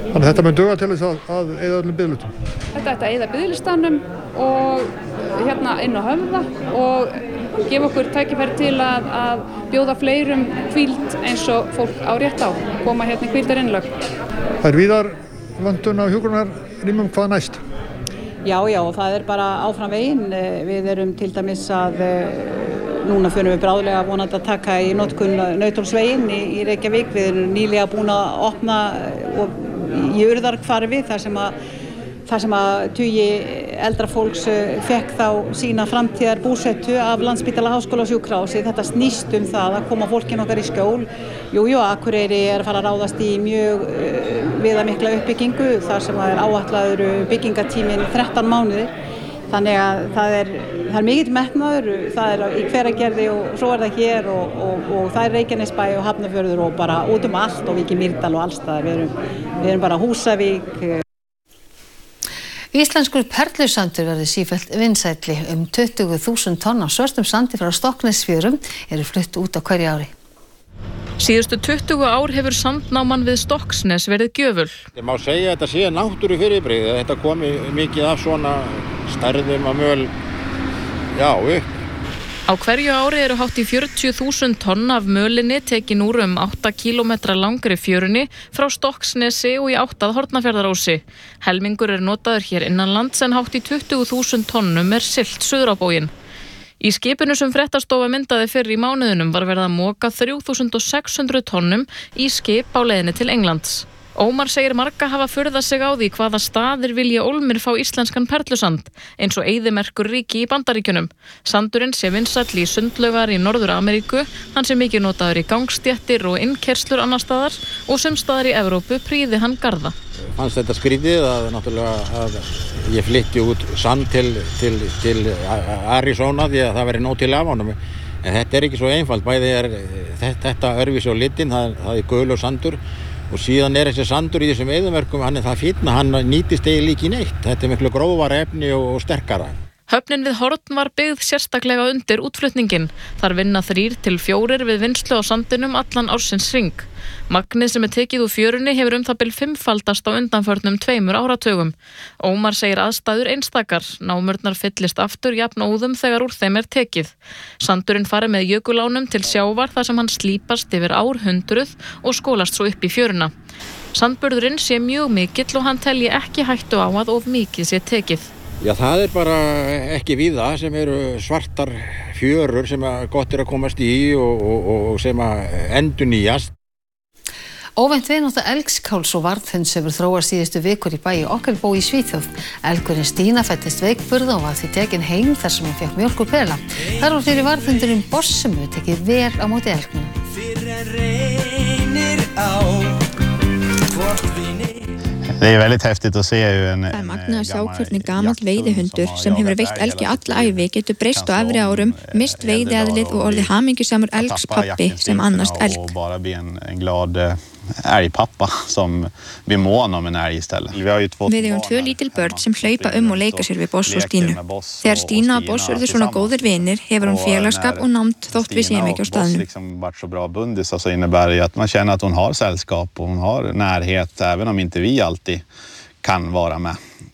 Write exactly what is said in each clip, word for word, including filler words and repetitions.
Þannig að þetta mun duga til þess að, að eyða öllum biðlistum. Þetta ætti að eyða biðlistanum og hérna inn á Höfða og gefa okkur tækifæri til að, að bjóða fleirum hvíld eins og fólk á rétt á, koma hérna í hvíldarinnlög. Það er víðar vöntun á hjúkrunarrýmum, hvað næst? Já, já, það er bara áfram veginn. Við erum til dæmis að núna förum við bráðlega vonandi að taka í notkun Nauthólsveginn í, í Reykjavík. Við erum nýlega búin að opna og í Urðarhvarfi þar sem að þar sem að tugi eldra fólks fekk þá sína framtíðar búsetu af Landspítala Háskólasjúkrahúsi. Þetta snýst um það að koma fólkin okkar í skjól. Jú, jú, Akureyri er að fara að ráðast í mjög uh, viðamikla uppbyggingu þar sem er áætlaður byggingatíminn þrettán mánuðir. Þannig að það er, það er mikill metnaður, það er í Hveragerði og svo er það hér og, og, og það er Reykjanesbæ og Hafnarfjörður og bara út um allt og Vík í Mýrdal og alls staðar. Við erum, við erum bara Húsavík. Íslenskur perlusandur verður sífellt vinsælli. Um tuttugu þúsund tonn af svörtum sandi frá Stokksnesfjörum eru flutt út á hverju ári. Síðustu tuttugu ár hefur sandnáman við Stokksnes verið gjöful. Ég má segja að þetta sé náttúru fyrirbrigði. Þetta komi mikið af svona stærðum að möl, já, upp. Á hverju ári eru hátt í fjörutíu þúsund tonn af mölinni tekin úr um átta kílómetra langri fjörunni frá Stokksnesi og í átt að Hornafjarðarósi. Helmingur er notaður hér innanlands en hátt í tuttugu þúsund tonnum er siglt suður á bóginn. Í skipinu sem Fréttastofa myndaði fyrr í mánuðinum var verið að moka þrjú þúsund sex hundruð tonnum í skip á leiðinni til Englands. Ómar segir marga hafa furðað sig á því hvaða staðir vilja ólmir fá íslenskan perlusand, eins og eyðimerkur ríki í Bandaríkjunum. Sandurinn sé vinsæll í sundlaugar í Norður-Ameríku, hann sé mikið notaður í gangstéttir og innkerslur annar staðar og sums staðar í Evrópu prýði hann garða. Fannst þetta skrítið að náttúrulega að ég flytti út sand til, til, til Arizona því að það veri nóg til af honum. En þetta er ekki svo einfalt, bæði er þetta örfis og litin, það, það er gul og sandur. Og síðan er þessi sandur í þessum eyðimerkum, hann er það fínna, hann nýtist eiginlega ekki neitt. Þetta er miklu grófara efni og sterkara. Höfnin við Horn var byggð sérstaklega undir útflutningin. Þar vinna þrír til fjórir við vinnslu á sandinum allan ársins hring. Magnið sem er tekið úr fjörunni hefur um það bil fimmfaldast á undanförnum tveimur áratugum. Ómar segir aðstæður einstakar. Námurnar fyllist aftur jafn óðum þegar úr þeim er tekið. Sandurinn fari með jökulánum til sjávar þar sem hann slípast yfir árhundruð og skólast svo upp í fjöruna. Sandburðurinn sé mjög mikill og hann telji ekki hættu á að of mikið sé tekið. Já, það er bara ekki víða sem eru svartar fjörur sem gott er að komast í og, og, og sem endurnýjast. Óvænt vinátta elgskáls og varðhunds hefur þróast síðustu vikur í bæi Ockelbo í Svíþjóð. Elgurinn Stína fæddist veikburða og var því tekin heim þar sem hún fékk mjólk úr pela. Þar var fyrir varðhundurinn Boss sem hefur tekið vel á móti elgnum. Det är väldigt häftigt att se hur en, Það er magnað að sjá hvernig gamall veiðihundur sem hefur veitt elgi alla ævi getur breyst á efri árum, mist veiðieðlið og orðið hamingjusamur elgspappi sem annast elg. Och bara bli en, en glad älgpappa som blir mån om en älg istället. Vi har ju två Við eigum tvö lítil börn sem hlaupa um og leika sér við Boss og Stínu. Þegar Stína og Boss urðu svona góðir vinir hefur hún félagskap og námt þótt við séum ekki á staðnum. Liksom varit så bra bundis så innebär det att man känner att hon har sällskap och hon har närhet även om inte vi alltid kan vara med.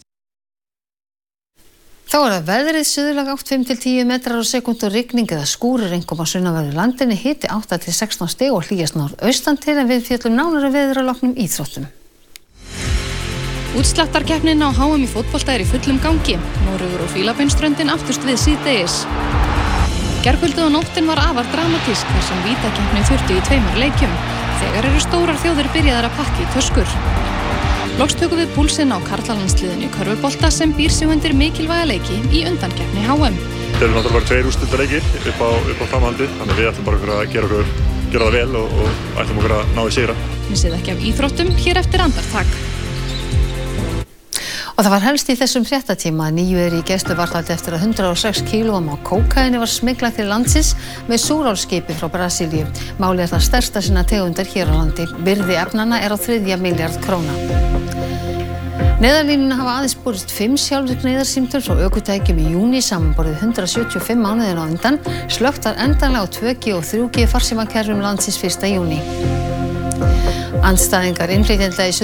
Þá er það veðrið suðurlag átta til fimm til tíu metrar á sekúndu og rigning eða skúrir einkum á sunnanverðu landinu, hiti átta til sextán stig og hlýjast norðaustan til en við fjöllum nánari veður að loknum íþróttum. Útsláttarkeppnin á H M í fótbolta er í fullum gangi. Noregur og Fílabeinsströndin aftust við síðdegis. Gærkvöldið og nóttin var afar dramatísk þar sem vítakeppni þurfti í tveimur leikjum. Þegar eru stórar þjóðir byrjaðar að pakka í töskur. Loks tökum við púlsinn á karlalandsliðinu í körfubolta sem býr sig undir mikilvæga leiki í undankeppni H M. Þetta eru náttúrulega bara tveir úrslitaleikir upp á, upp á framhaldið, þannig að við ætlum bara okkur að gera, okkur, gera það vel og, og ætlum okkur að ná í sigra. Missið ekki af íþróttum hér eftir andartak. Og það var helst í þessum fréttatíma að nýju er í gæsluvarðhaldi eftir að hundrað og sex kílóum á kókaíni var smiglað til landsins með súrálskipi frá Brasilíu. Málið er það stærsta sinna tegundar hér á landi. Virði efnanna er á þriðja milljarð króna. Neyðarlínuna hafa aðeins borist fimm sjálfvirk neyðarsímtöl frá ökutækjum í júní samanborið hundrað sjötíu og fimm mánuðina á undan. Slökkt var endanlega á tvö G og þrjú G farsímakerfum landsins fyrsta júní. Andstæðingar innflytjenda í